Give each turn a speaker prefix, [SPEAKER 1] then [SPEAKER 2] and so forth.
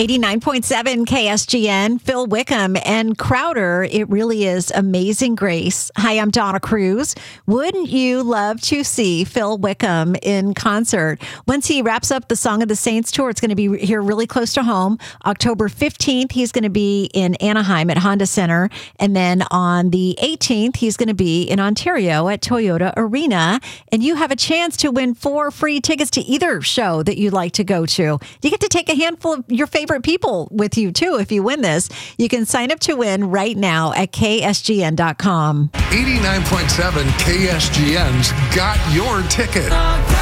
[SPEAKER 1] 89.7 KSGN, Phil Wickham and Crowder. It really is Amazing Grace. Hi, I'm Donna Cruz. Wouldn't you love to see Phil Wickham in concert? Once he wraps up the Song of the Saints tour, it's going to be here really close to home. October 15th, he's going to be in Anaheim at Honda Center. And then on the 18th, he's going to be in Ontario at Toyota Arena. And you have a chance to win 4 free tickets to either show that you'd like to go to. You get to take a handful of your favorite people with you, too, if you win this. You can sign up to win right now at ksgn.com.
[SPEAKER 2] 89.7 KSGN's got your ticket.